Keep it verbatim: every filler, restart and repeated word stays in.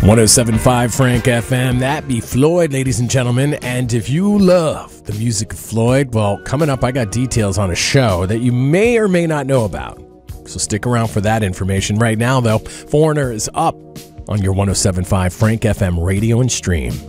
one oh seven point five Frank F M. That be Floyd, ladies and gentlemen. And if you love the music of Floyd, well, coming up, I got details on a show that you may or may not know about. So stick around for that information. Right now, though, Foreigner is up on your one oh seven point five Frank F M radio and stream.